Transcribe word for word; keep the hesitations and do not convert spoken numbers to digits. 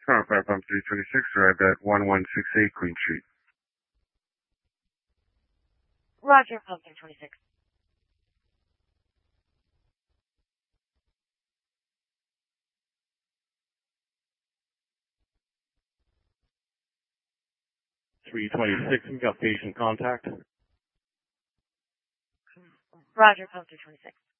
Contact Pump three twenty-six, arrived at one one six eight Queen Street. Roger, Pump three twenty-six. three twenty-six, we got patient contact. Roger, Pump three twenty-six.